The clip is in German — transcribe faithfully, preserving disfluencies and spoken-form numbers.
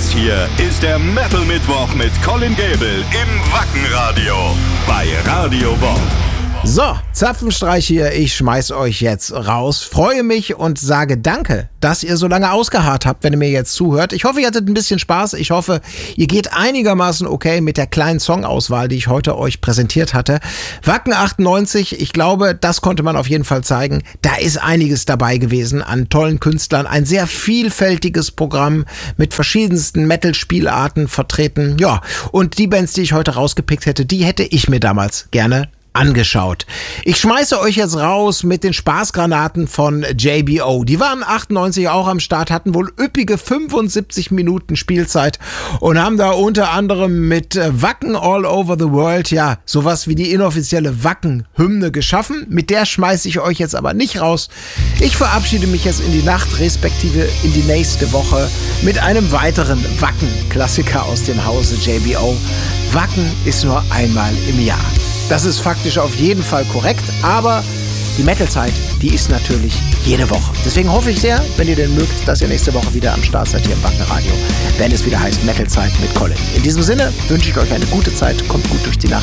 Das hier ist der Metal Mittwoch mit Colin Gable im Wackenradio bei Radio Bob. So, Zapfenstreich hier, ich schmeiß euch jetzt raus, freue mich und sage danke, dass ihr so lange ausgeharrt habt, wenn ihr mir jetzt zuhört. Ich hoffe, ihr hattet ein bisschen Spaß, ich hoffe, ihr geht einigermaßen okay mit der kleinen Songauswahl, die ich heute euch präsentiert hatte. Wacken achtundneunzig, ich glaube, das konnte man auf jeden Fall zeigen, da ist einiges dabei gewesen an tollen Künstlern, ein sehr vielfältiges Programm mit verschiedensten Metal-Spielarten vertreten, ja, und die Bands, die ich heute rausgepickt hätte, die hätte ich mir damals gerne angeschaut. Ich schmeiße euch jetzt raus mit den Spaßgranaten von J B O. Die waren achtundneunzig auch am Start, hatten wohl üppige fünfundsiebzig Minuten Spielzeit und haben da unter anderem mit Wacken All Over the World, ja, sowas wie die inoffizielle Wacken-Hymne geschaffen. Mit der schmeiße ich euch jetzt aber nicht raus. Ich verabschiede mich jetzt in die Nacht, respektive in die nächste Woche mit einem weiteren Wacken-Klassiker aus dem Hause J B O. Wacken ist nur einmal im Jahr. Das ist faktisch auf jeden Fall korrekt, aber die Metal-Zeit, die ist natürlich jede Woche. Deswegen hoffe ich sehr, wenn ihr denn mögt, dass ihr nächste Woche wieder am Start seid hier im Wackenradio, wenn es wieder heißt Metal-Zeit mit Colin. In diesem Sinne wünsche ich euch eine gute Zeit, kommt gut durch die Nacht.